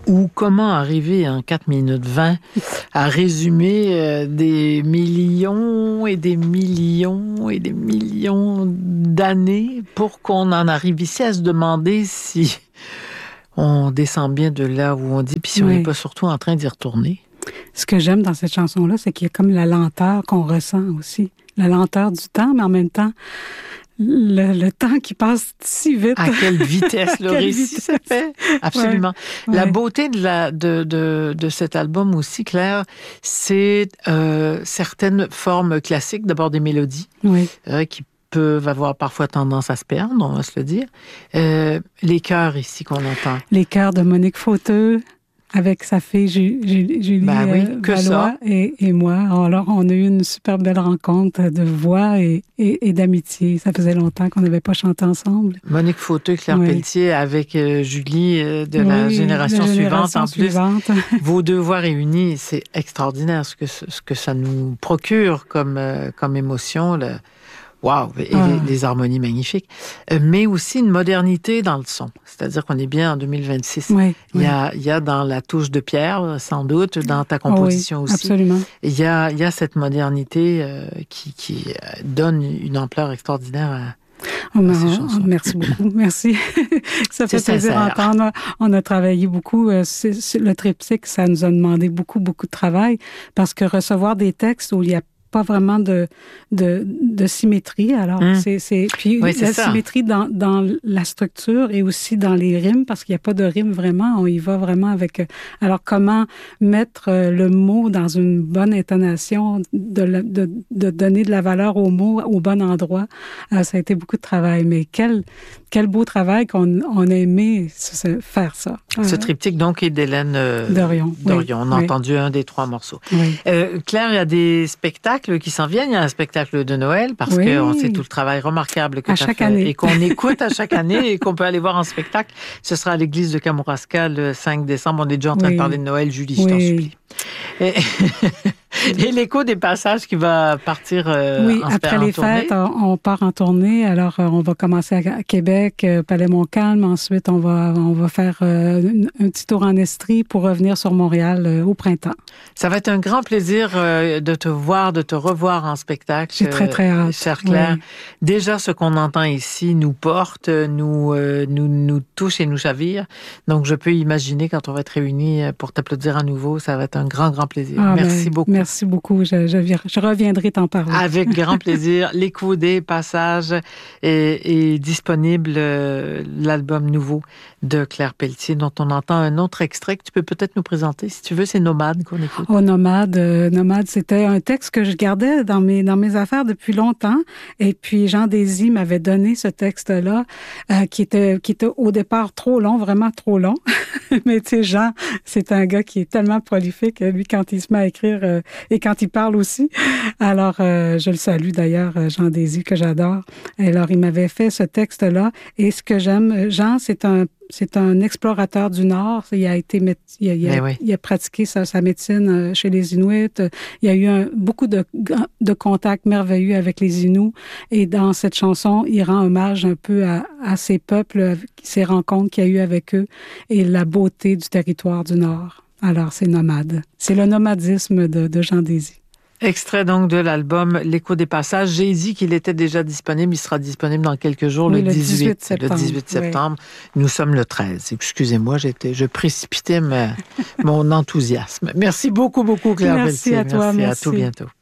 ou comment arriver en 4 minutes 20 à résumer des millions et des millions et des millions d'années pour qu'on en arrive ici à se demander si on descend bien de là où on dit, puis si on n'est pas surtout en train d'y retourner. Ce que j'aime dans cette chanson-là, c'est qu'il y a comme la lenteur qu'on ressent aussi. La lenteur du temps, mais en même temps, le temps qui passe si vite. À quelle vitesse le récit se fait. Absolument. Ouais. La beauté de cet album aussi, Claire, c'est certaines formes classiques, d'abord des mélodies, qui peuvent avoir parfois tendance à se perdre, on va se le dire. Les chœurs ici qu'on entend. Les chœurs de Monique Fauteux, avec sa fille Julie Valois et moi. Alors, on a eu une super belle rencontre de voix et d'amitié. Ça faisait longtemps qu'on n'avait pas chanté ensemble. Monique Fauteux, Claire Pelletier, avec Julie de la génération suivante. En plus, vos deux voix réunies, c'est extraordinaire ce que ça nous procure comme émotion. Wow! Et les harmonies magnifiques. Mais aussi une modernité dans le son. C'est-à-dire qu'on est bien en 2026. Il y a dans la touche de Pierre, sans doute, dans ta composition aussi. Absolument. Il y a cette modernité qui donne une ampleur extraordinaire à ces chansons. Merci beaucoup. Merci. Ça fait plaisir d'entendre. On a travaillé beaucoup. Le triptyque, ça nous a demandé beaucoup, beaucoup de travail parce que recevoir des textes où il y a pas vraiment de symétrie. Alors, puis la symétrie dans la structure et aussi dans les rimes, parce qu'il n'y a pas de rime vraiment. On y va vraiment avec... Alors, comment mettre le mot dans une bonne intonation, de donner de la valeur au mot au bon endroit, ça a été beaucoup de travail. Mais quel beau travail qu'on a aimé faire ça. Ce triptyque, donc, est d'Hélène Dorion. On a entendu un des 3 morceaux. Claire, il y a des spectacles qui s'en viennent. Il y a un spectacle de Noël parce qu'on sait tout le travail remarquable que tu as fait et qu'on écoute à chaque année et qu'on peut aller voir en spectacle. Ce sera à l'église de Kamouraska le 5 décembre. On est déjà en train de parler de Noël, Julie, je t'en supplie. Et l'écho des passages qui va partir après les fêtes, on part en tournée. Alors, on va commencer à Québec, Palais-Montcalm. Ensuite, on va faire un petit tour en Estrie pour revenir sur Montréal au printemps. Ça va être un grand plaisir de te voir, de te revoir en spectacle. J'ai très, très hâte. Chère Claire. Déjà, ce qu'on entend ici nous porte, nous touche et nous chavire. Donc, je peux imaginer quand on va être réunis pour t'applaudir à nouveau, ça va être un grand, grand plaisir. Merci beaucoup. Merci beaucoup. Je reviendrai t'en parler. Avec grand plaisir. L'écho des passages est disponible, l'album nouveau de Claire Pelletier, dont on entend un autre extrait que tu peux peut-être nous présenter. Si tu veux, c'est Nomade qu'on écoute. Oh, Nomade, c'était un texte que je gardais dans mes affaires depuis longtemps. Et puis, Jean Désy m'avait donné ce texte-là, qui était au départ trop long, vraiment trop long. Mais tu sais, Jean, c'est un gars qui est tellement prolifique, lui, quand il se met à écrire et quand il parle aussi. Alors, je le salue d'ailleurs, Jean Désy, que j'adore. Alors, il m'avait fait ce texte-là. Et ce que j'aime, Jean, c'est un explorateur du Nord. Il a pratiqué sa médecine chez les Inuits. Il y a eu beaucoup de contacts merveilleux avec les Inuits. Et dans cette chanson, il rend hommage un peu à ces peuples, ces rencontres qu'il y a eu avec eux et la beauté du territoire du Nord. Alors, c'est Nomade. C'est le nomadisme de Jean Désy. Extrait donc de l'album L'écho des passages. J'ai dit qu'il était déjà disponible. Il sera disponible dans quelques jours, le 18 septembre. Le 18 septembre. Nous sommes le 13. Excusez-moi, je précipitais mon enthousiasme. Merci beaucoup, beaucoup, Claire Pelletier. Merci à toi. Merci. À tout bientôt.